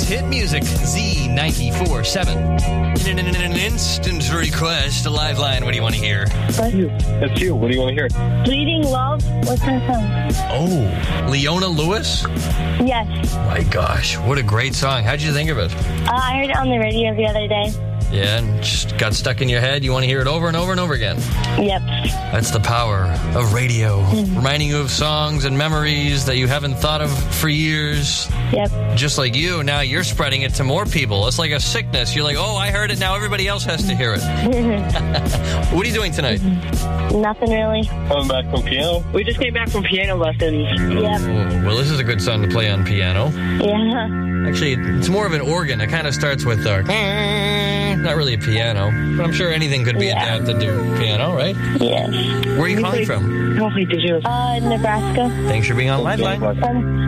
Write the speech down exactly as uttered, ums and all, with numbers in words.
hit music, Z ninety-four seven. In an, an instant request, a live line. What do you want to hear? That's you. That's you. What do you want to hear? Bleeding Love. What's that song? Oh, Leona Lewis? Yes. My gosh, what a great song. How'd you think of it? Uh, I heard it on the radio the other day. Yeah, and just got stuck in your head. You want to hear it over and over and over again. Yep. That's the power of radio. Mm-hmm. Reminding you of songs and memories that you haven't thought of for years. Yep. Just like you, now you're spreading it to more people. It's like a sickness. You're like, oh, I heard it. Now everybody else has to hear it. What are you doing tonight? Nothing really. Coming back from piano. We just came back from piano lessons. Yep. Oh, well, this is a good song to play on piano. Yeah. Actually, it's more of an organ. It kind of starts with a... Not really a piano, but I'm sure anything could be yeah. adapted to piano, right? Yes. Where are you calling from? Oh, did you? Uh, Nebraska. Thanks for being on Liveline. Um,